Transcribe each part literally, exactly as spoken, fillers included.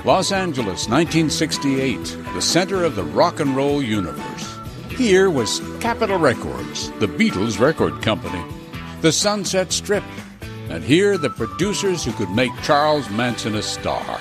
Los Angeles, nineteen sixty-eight, the center of the rock and roll universe. Here was Capitol Records, the Beatles record company, the Sunset Strip, and here the producers who could make Charles Manson a star.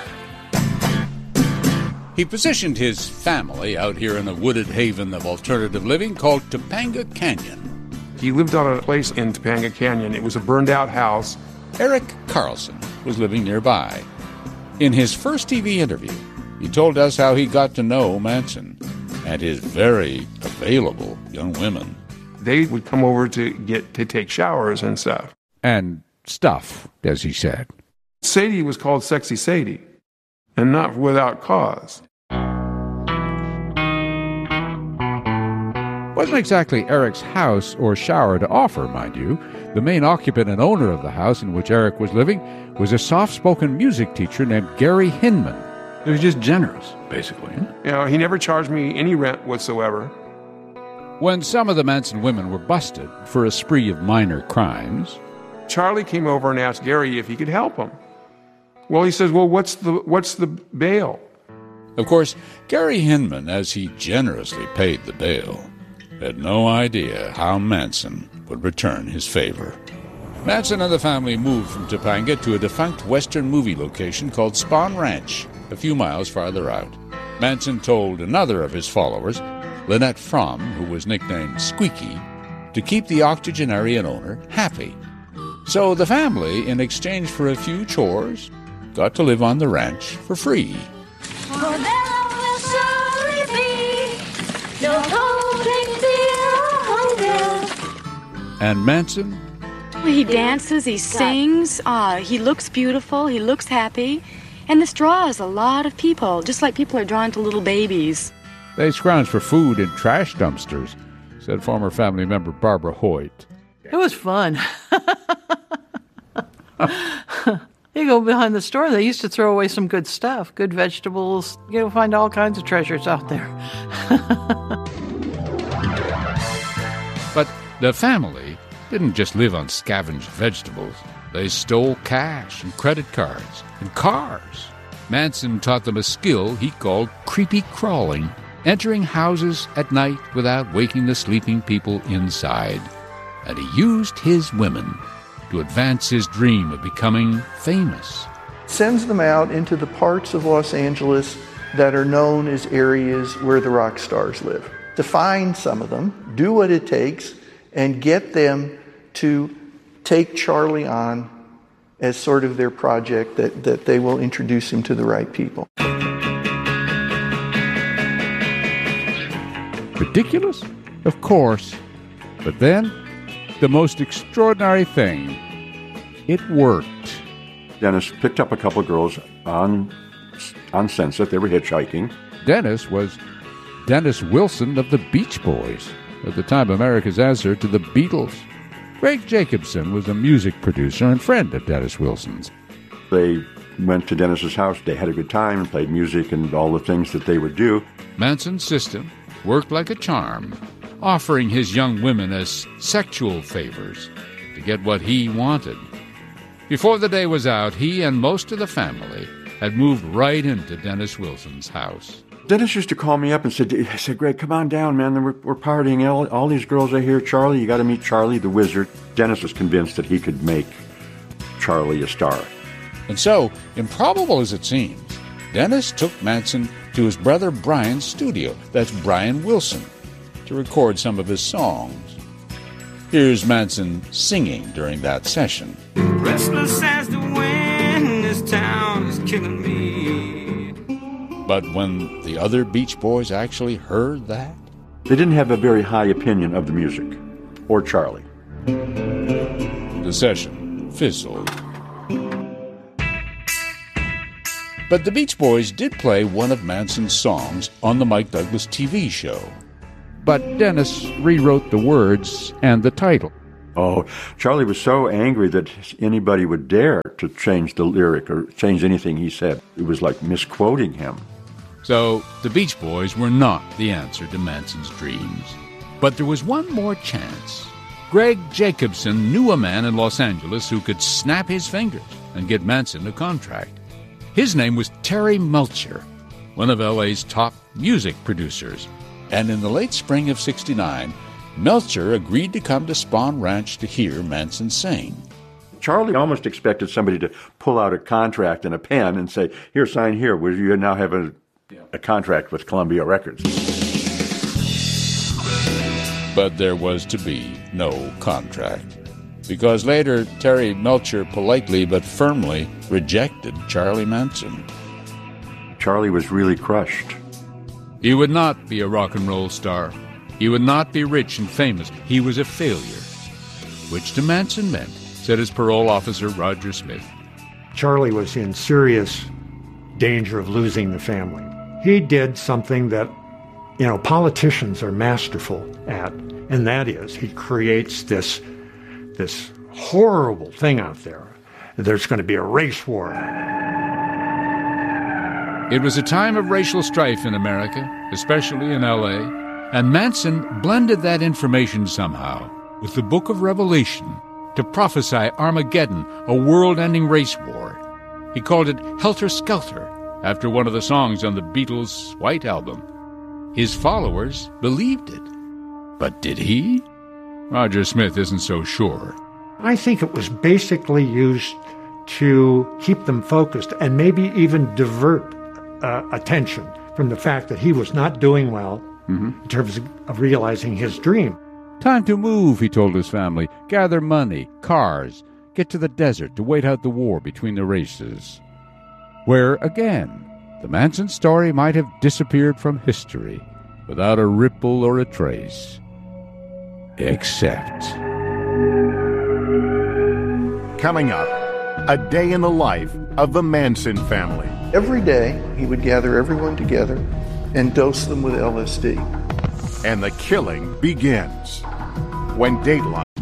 He positioned his family out here in a wooded haven of alternative living called Topanga Canyon. He lived on a place in Topanga Canyon. It was a burned-out house. Eric Carlson was living nearby. In his first T V interview, he told us how he got to know Manson and his very available young women. They would come over to get to take showers and stuff. And stuff, as he said. Sadie was called Sexy Sadie, and not without cause. Wasn't exactly Eric's house or shower to offer, mind you. The main occupant and owner of the house in which Eric was living was a soft-spoken music teacher named Gary Hinman. He was just generous, basically. You know, he never charged me any rent whatsoever. When some of the Manson women were busted for a spree of minor crimes, Charlie came over and asked Gary if he could help him. Well, he says, well, what's the what's the bail? Of course, Gary Hinman, as he generously paid the bail, had no idea how Manson would return his favor. Manson and the family moved from Topanga to a defunct Western movie location called Spahn Ranch, a few miles farther out. Manson told another of his followers, Lynette Fromm, who was nicknamed Squeaky, to keep the octogenarian owner happy. So the family, in exchange for a few chores, got to live on the ranch for free. For there will surely be no holding fear or hunger. And Manson? He dances, he sings, uh, he looks beautiful, he looks happy, and this draws a lot of people, just like people are drawn to little babies. They scrounge for food in trash dumpsters, said former family member Barbara Hoyt. It was fun. You go behind the store, they used to throw away some good stuff, good vegetables. You'll find all kinds of treasures out there. But the family didn't just live on scavenged vegetables. They stole cash and credit cards and cars. Manson taught them a skill he called creepy crawling, entering houses at night without waking the sleeping people inside. And he used his women to advance his dream of becoming famous. Sends them out into the parts of Los Angeles that are known as areas where the rock stars live. To find some of them, do what it takes, and get them to take Charlie on as sort of their project that, that they will introduce him to the right people. Ridiculous? Of course. But then, the most extraordinary thing, it worked. Dennis picked up a couple of girls on, on Sunset. They were hitchhiking. Dennis was Dennis Wilson of the Beach Boys, at the time America's answer to the Beatles. Greg Jacobson was a music producer and friend of Dennis Wilson's. They went to Dennis's house. They had a good time and played music and all the things that they would do. Manson's system worked like a charm, offering his young women as sexual favors to get what he wanted. Before the day was out, he and most of the family had moved right into Dennis Wilson's house. Dennis used to call me up and said, I said, Greg, come on down, man. We're, we're partying. All, all these girls are here. Charlie, you got to meet Charlie the Wizard. Dennis was convinced that he could make Charlie a star. And so, improbable as it seems, Dennis took Manson to his brother Brian's studio, that's Brian Wilson, to record some of his songs. Here's Manson singing during that session. Restless as the wind, this town is killing me. But when the other Beach Boys actually heard that, they didn't have a very high opinion of the music, or Charlie. The session fizzled. But the Beach Boys did play one of Manson's songs on the Mike Douglas T V show. But Dennis rewrote the words and the title. Oh, Charlie was so angry that anybody would dare to change the lyric or change anything he said. It was like misquoting him. So the Beach Boys were not the answer to Manson's dreams. But there was one more chance. Greg Jacobson knew a man in Los Angeles who could snap his fingers and get Manson a contract. His name was Terry Melcher, one of L A's top music producers. And in the late spring of sixty-nine, Melcher agreed to come to Spahn Ranch to hear Manson sing. Charlie almost expected somebody to pull out a contract and a pen and say, here, sign here, where you now have a, a contract with Columbia Records. But there was to be no contract, because later Terry Melcher politely but firmly rejected Charlie Manson. Charlie was really crushed. He would not be a rock and roll star. He would not be rich and famous. He was a failure, which to Manson meant, said his parole officer Roger Smith, Charlie was in serious danger of losing the family. He did something that, you know, politicians are masterful at, and that is he creates this, this horrible thing out there. There's going to be a race war. It was a time of racial strife in America, especially in L A, and Manson blended that information somehow with the Book of Revelation to prophesy Armageddon, a world-ending race war. He called it Helter Skelter, after one of the songs on the Beatles' White Album. His followers believed it. But did he? Roger Smith isn't so sure. I think it was basically used to keep them focused and maybe even divert uh, attention from the fact that he was not doing well mm-hmm. in terms of, of realizing his dream. Time to move, he told his family. Gather money, cars, get to the desert to wait out the war between the races. Where, again, the Manson story might have disappeared from history without a ripple or a trace. Except... Coming up, a day in the life of the Manson family. Every day, he would gather everyone together and dose them with L S D. And the killing begins when Dateline